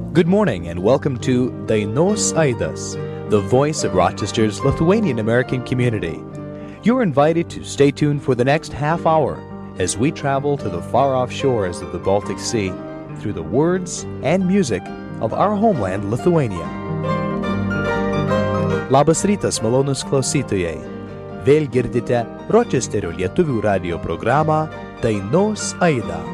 Good morning and welcome to Dainos Aidas, the voice of Rochester's Lithuanian American community. You're invited to stay tuned for the next half hour as we travel to the far-off shores of the Baltic Sea through the words and music of our homeland Lithuania. Labas rytas, malonūs klausytojai. Vėl girdite Rochesterio lietuvių radio programą Dainos Aida.